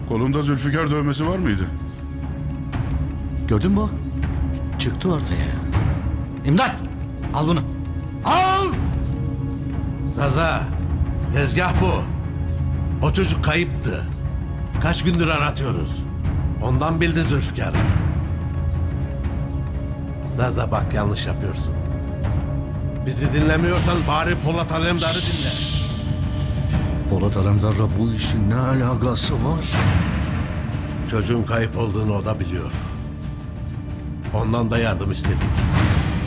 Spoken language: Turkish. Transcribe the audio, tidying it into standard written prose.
Kolunda Zülfikar dövmesi var mıydı? Gördün mü bak? Çıktı ortaya. İmdat! Al bunu. Al! Zaza, tezgah bu. O çocuk kayıptı. Kaç gündür aratıyoruz. Ondan bildi Zülfikar'ı. Zaza bak, yanlış yapıyorsun. Bizi dinlemiyorsan bari Polat Alemdar'ı dinle. Polat Alemdar'la bu işin ne alakası var? Çocuğun kayıp olduğunu o da biliyor. Ondan da yardım istedik.